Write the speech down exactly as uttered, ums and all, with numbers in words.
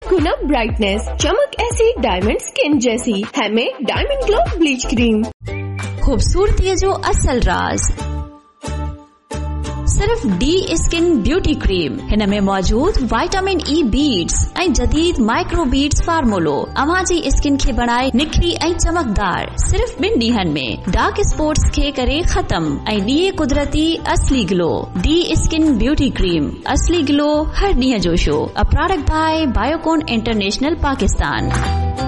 गुना brightness, चमक ऐसी diamond skin जैसी है में डायमंड ग्लो ब्लीच क्रीम। खूबसूरती जो असल राज सिर्फ डी स्किन ब्यूटी क्रीम। हिन में मौजूद विटामिन ई बीड्स ऐं जदीद माइक्रो बीड्स फार्मूलो अवां जी स्किन खे बनाए निखरी ऐं चमकदार सिर्फ ॿिनि ॾींहनि में। डार्क स्पॉट्स खे करे खत्म ऐं ॾिए कुदरती असली glow. D skin beauty cream, असली ग्लो हर ॾींहं जो show. A product by Biocon international Pakistan.